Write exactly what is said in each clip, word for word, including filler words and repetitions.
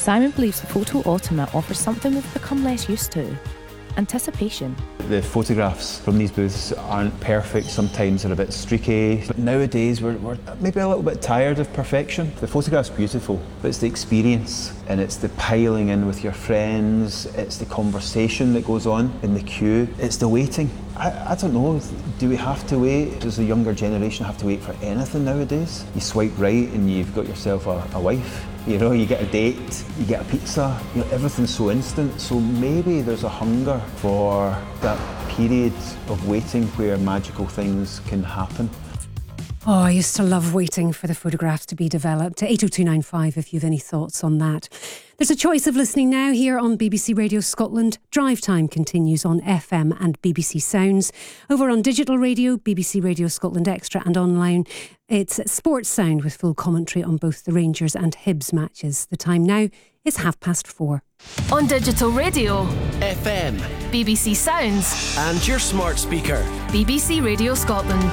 Simon believes the Photo Automat offers something we've become less used to: anticipation. The photographs from these booths aren't perfect, sometimes they're a bit streaky, but nowadays we're, we're maybe a little bit tired of perfection. The photograph's beautiful, but it's the experience, and it's the piling in with your friends, it's the conversation that goes on in the queue, it's the waiting. I, I don't know, do we have to wait? Does the younger generation have to wait for anything nowadays? You swipe right and you've got yourself a, a wife. You know, you get a date, you get a pizza, you know, everything's so instant. So maybe there's a hunger for that period of waiting where magical things can happen. Oh, I used to love waiting for the photographs to be developed. eight oh two nine five if you've any thoughts on that. There's a choice of listening now here on B B C Radio Scotland. Drive Time continues on F M and B B C Sounds. Over on digital radio, B B C Radio Scotland Extra, and online, it's Sports Sound with full commentary on both the Rangers and Hibs matches. The time now is half past four. On digital radio, F M, B B C Sounds, and your smart speaker, B B C Radio Scotland.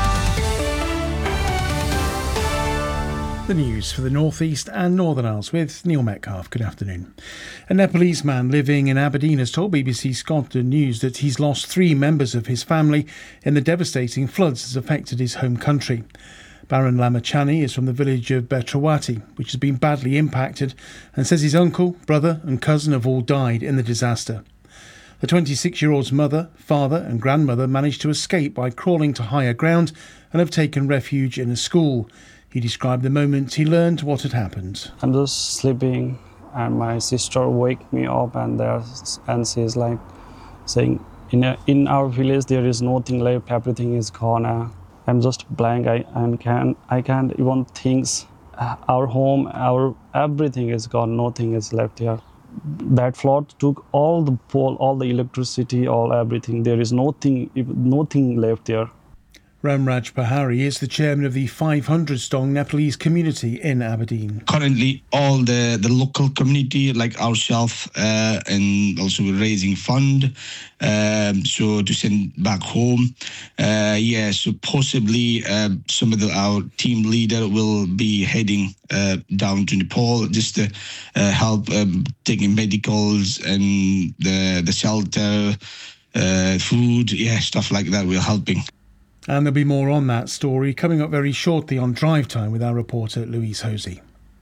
The news for the North East and Northern Isles with Neil Metcalf. Good afternoon. A Nepalese man living in Aberdeen has told B B C Scotland News that he's lost three members of his family in the devastating floods that affected his home country. Baron Lamachani is from the village of Betrawati, which has been badly impacted, and says his uncle, brother and cousin have all died in the disaster. The twenty-six-year-old's mother, father and grandmother managed to escape by crawling to higher ground and have taken refuge in a school. He described the moment he learned what had happened. I'm just sleeping and my sister wake me up and there, and she's like saying, in a, in our village there is nothing left, everything is gone. Uh, I'm just blank. I, I can't I can't even think. Uh, our home, our everything is gone. Nothing is left here. That flood took all the pole, all the electricity, all everything. There is nothing nothing left there. Ramraj Pahari is the chairman of the five hundred strong Nepalese community in Aberdeen. Currently, all the, the local community, like ourselves, uh, and also raising fund, um, so to send back home. Uh, yeah, so possibly uh, some of the, our team leader will be heading uh, down to Nepal just to uh, help um, taking medicals and the the shelter, uh, food, yeah, stuff like that. We're helping. And there'll be more on that story coming up very shortly on Drive Time with our reporter Louise Hosey.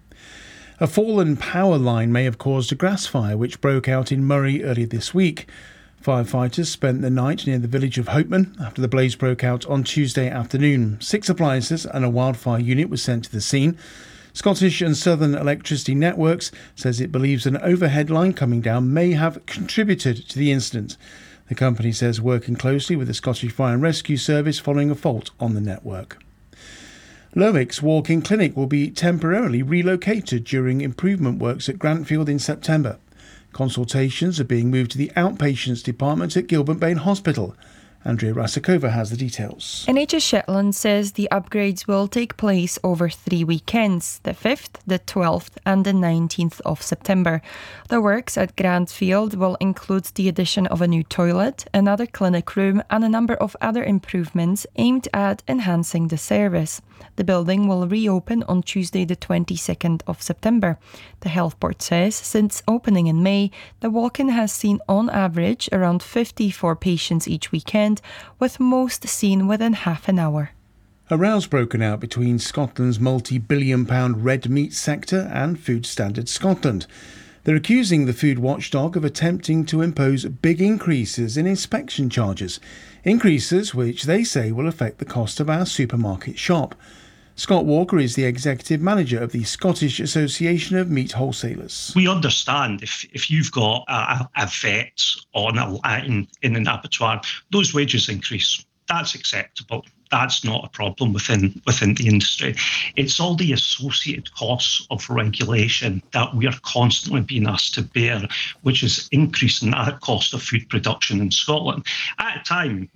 A fallen power line may have caused a grass fire which broke out in Murray earlier this week. Firefighters spent the night near the village of Hopeman after the blaze broke out on Tuesday afternoon. Six appliances and a wildfire unit was sent to the scene. Scottish and Southern Electricity Networks says it believes an overhead line coming down may have contributed to the incident. The company says working closely with the Scottish Fire and Rescue Service following a fault on the network. Lowick's walk-in clinic will be temporarily relocated during improvement works at Grantfield in September. Consultations are being moved to the outpatients department at Gilbert-Bain Hospital. Andrea Rasakova has the details. N H S Shetland says the upgrades will take place over three weekends, the fifth, the twelfth and the nineteenth of September. The works at Grantfield will include the addition of a new toilet, another clinic room and a number of other improvements aimed at enhancing the service. The building will reopen on Tuesday the twenty-second of September. The Health Board says since opening in May, the walk-in has seen on average around fifty-four patients each weekend, with most seen within half an hour. A row's broken out between Scotland's multi-billion pound red meat sector and Food Standards Scotland. They're accusing the food watchdog of attempting to impose big increases in inspection charges, increases which they say will affect the cost of our supermarket shop. Scott Walker is the executive manager of the Scottish Association of Meat Wholesalers. We understand if, if you've got a, a vet on a line in an abattoir, those wages increase. That's acceptable. That's not a problem within within the industry. It's all the associated costs of regulation that we are constantly being asked to bear, which is increasing that cost of food production in Scotland at a time